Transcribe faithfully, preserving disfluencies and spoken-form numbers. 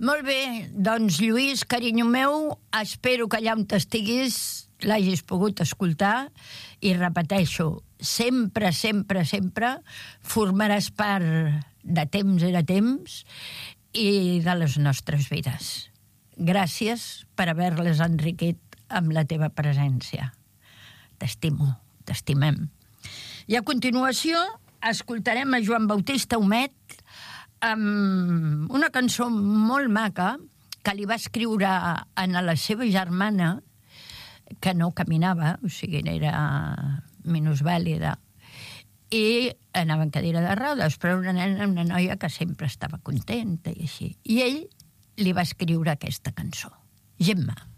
Molt bé, doncs Lluís, carinyo meu, espero que allà on t'estiguis l'hagis pogut escoltar i repeteixo, sempre, sempre, sempre formaràs part de temps i de temps i de les nostres vides. Gràcies per haver-les enriquit amb la teva presència. T'estimo, t'estimem. I a continuació escoltarem a Joan Bautista Humet amb una cançó molt maca que li va escriure a la seva germana, que no caminava, o sigui, era minusvàlida, i anava en cadira de rodes, però una nena, una noia que sempre estava contenta i així. I ell li va escriure aquesta cançó, Gemma.